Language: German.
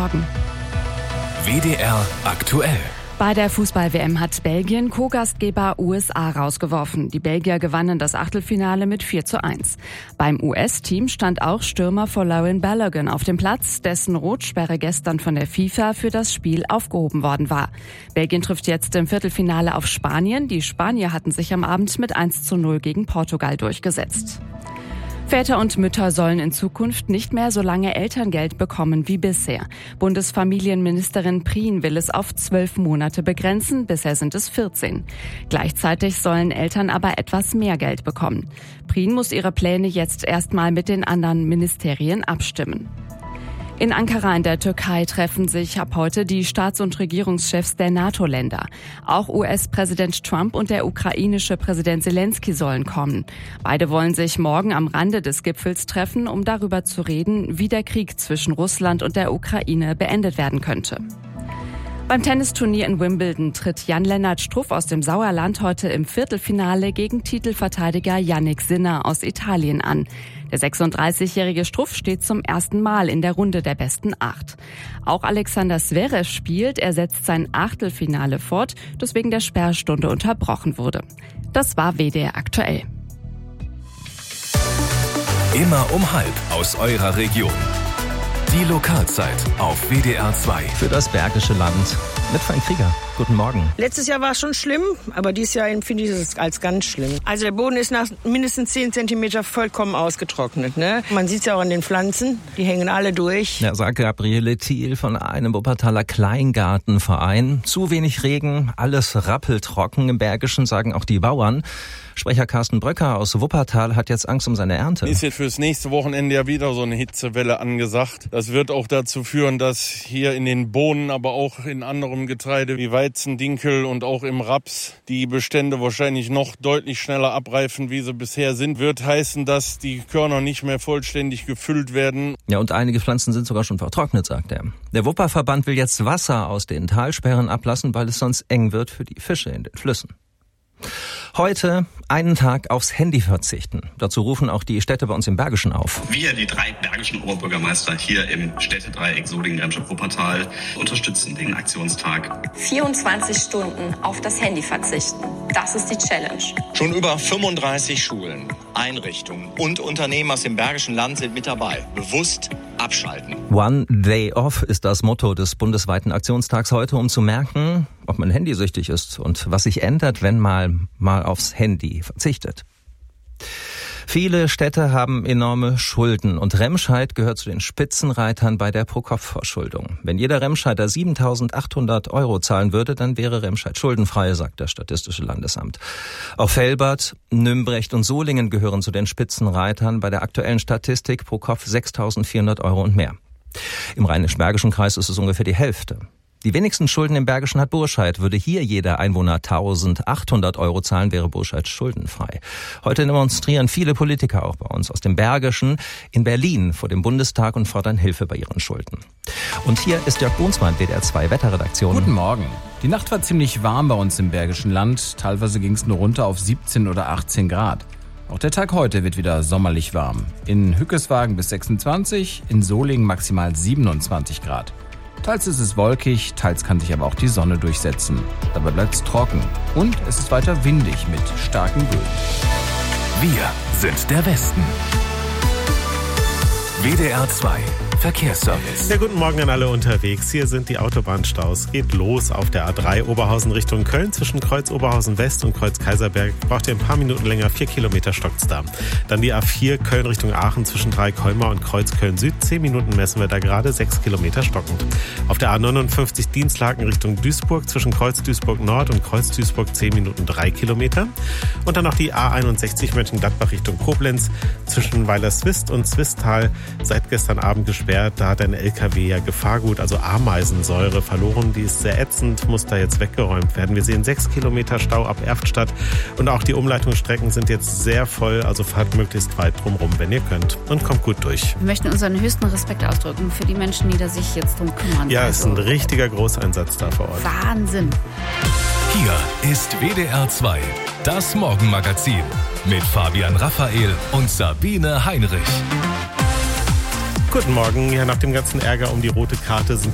Morgen. WDR aktuell. Bei der Fußball-WM hat Belgien Co-Gastgeber USA rausgeworfen. Die Belgier gewannen das Achtelfinale mit 4:1. Beim US-Team stand auch Stürmer Folarin Balogun auf dem Platz, dessen Rotsperre gestern von der FIFA für das Spiel aufgehoben worden war. Belgien trifft jetzt im Viertelfinale auf Spanien. Die Spanier hatten sich am Abend mit 1:0 gegen Portugal durchgesetzt. Väter und Mütter sollen in Zukunft nicht mehr so lange Elterngeld bekommen wie bisher. Bundesfamilienministerin Prien will es auf 12 Monate begrenzen, bisher sind es 14. Gleichzeitig sollen Eltern aber etwas mehr Geld bekommen. Prien muss ihre Pläne jetzt erstmal mit den anderen Ministerien abstimmen. In Ankara in der Türkei treffen sich ab heute die Staats- und Regierungschefs der NATO-Länder. Auch US-Präsident Trump und der ukrainische Präsident Zelensky sollen kommen. Beide wollen sich morgen am Rande des Gipfels treffen, um darüber zu reden, wie der Krieg zwischen Russland und der Ukraine beendet werden könnte. Beim Tennisturnier in Wimbledon tritt Jan-Lennart Struff aus dem Sauerland heute im Viertelfinale gegen Titelverteidiger Jannik Sinner aus Italien an. Der 36-jährige Struff steht zum ersten Mal in der Runde der besten 8. Auch Alexander Zverev spielt, er setzt sein Achtelfinale fort, das wegen der Sperrstunde unterbrochen wurde. Das war WDR aktuell. Immer um 1:30 aus eurer Region. Die Lokalzeit auf WDR 2. Für das Bergische Land mit Frank Krieger. Guten Morgen. Letztes Jahr war es schon schlimm, aber dieses Jahr empfinde ich es als ganz schlimm. Also der Boden ist nach mindestens 10 Zentimeter vollkommen ausgetrocknet. Ne? Man sieht es ja auch an den Pflanzen, die hängen alle durch. Ja, sagt Gabriele Thiel von einem Wuppertaler Kleingartenverein. Zu wenig Regen, alles rappeltrocken im Bergischen, sagen auch die Bauern. Sprecher Carsten Bröcker aus Wuppertal hat jetzt Angst um seine Ernte. Ist jetzt fürs nächste Wochenende ja wieder so eine Hitzewelle angesagt. Das wird auch dazu führen, dass hier in den Bohnen, aber auch in anderem Getreide wie Weizen, Dinkel und auch im Raps die Bestände wahrscheinlich noch deutlich schneller abreifen, wie sie bisher sind. Wird heißen, dass die Körner nicht mehr vollständig gefüllt werden. Ja, und einige Pflanzen sind sogar schon vertrocknet, sagt er. Der Wupperverband will jetzt Wasser aus den Talsperren ablassen, weil es sonst eng wird für die Fische in den Flüssen. Heute einen Tag aufs Handy verzichten. Dazu rufen auch die Städte bei uns im Bergischen auf. Wir, die 3 bergischen Oberbürgermeister hier im Städtedreieck Solingen, Remscheid, Wuppertal, unterstützen den Aktionstag. 24 Stunden auf das Handy verzichten. Das ist die Challenge. Schon über 35 Schulen, Einrichtungen und Unternehmen aus dem Bergischen Land sind mit dabei. Bewusst abschalten. One Day Off ist das Motto des bundesweiten Aktionstags heute, um zu merken, ob man handysüchtig ist und was sich ändert, wenn man mal aufs Handy verzichtet. Viele Städte haben enorme Schulden und Remscheid gehört zu den Spitzenreitern bei der Pro-Kopf-Verschuldung. Wenn jeder Remscheider 7.800 € zahlen würde, dann wäre Remscheid schuldenfrei, sagt das Statistische Landesamt. Auch Velbert, Nümbrecht und Solingen gehören zu den Spitzenreitern bei der aktuellen Statistik, pro Kopf 6.400 € und mehr. Im Rheinisch-Bergischen Kreis ist es ungefähr die Hälfte. Die wenigsten Schulden im Bergischen hat Burscheid. Würde hier jeder Einwohner 1.800 € zahlen, wäre Burscheid schuldenfrei. Heute demonstrieren viele Politiker auch bei uns aus dem Bergischen in Berlin vor dem Bundestag und fordern Hilfe bei ihren Schulden. Und hier ist Jörg Bohnsmann, WDR 2 Wetterredaktion. Guten Morgen. Die Nacht war ziemlich warm bei uns im Bergischen Land. Teilweise ging es nur runter auf 17 oder 18 Grad. Auch der Tag heute wird wieder sommerlich warm. In Hückeswagen bis 26, in Solingen maximal 27 Grad. Teils ist es wolkig, teils kann sich aber auch die Sonne durchsetzen. Dabei bleibt es trocken und es ist weiter windig mit starken Böen. Wir sind der Westen. WDR 2 Verkehrsservice. Ja, guten Morgen an alle unterwegs. Hier sind die Autobahnstaus. Geht los auf der A3 Oberhausen Richtung Köln. Zwischen Kreuz Oberhausen West und Kreuz Kaiserberg braucht ihr ein paar Minuten länger. 4 Kilometer stockt's da. Dann die A4 Köln Richtung Aachen zwischen Dreikolmar und Kreuz Köln Süd. 10 Minuten messen wir da gerade, 6 Kilometer stockend. Auf der A59 Dienstlaken Richtung Duisburg zwischen Kreuz Duisburg Nord und Kreuz Duisburg 10 Minuten 3 Kilometer. Und dann noch die A61 Mönchengladbach Richtung Koblenz zwischen Weilerswist und Zwistal. Seit gestern Abend gesperrt. Da hat ein LKW ja Gefahrgut, also Ameisensäure, verloren. Die ist sehr ätzend, muss da jetzt weggeräumt werden. Wir sehen 6 Kilometer Stau ab Erftstadt. Und auch die Umleitungsstrecken sind jetzt sehr voll. Also fahrt möglichst weit drumherum, wenn ihr könnt. Und kommt gut durch. Wir möchten unseren höchsten Respekt ausdrücken für die Menschen, die da sich jetzt drum kümmern. Ja, es ist ein richtiger Großeinsatz da vor Ort. Wahnsinn. Hier ist WDR 2, das Morgenmagazin mit Fabian Raphael und Sabine Heinrich. Guten Morgen. Ja, nach dem ganzen Ärger um die rote Karte sind